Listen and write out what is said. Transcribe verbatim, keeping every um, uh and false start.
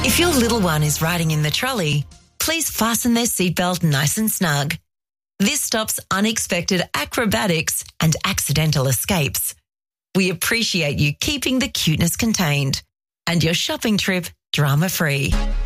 If your little one is riding in the trolley, please fasten their seatbelt nice and snug. This stops unexpected acrobatics and accidental escapes. We appreciate you keeping the cuteness contained and your shopping trip drama-free.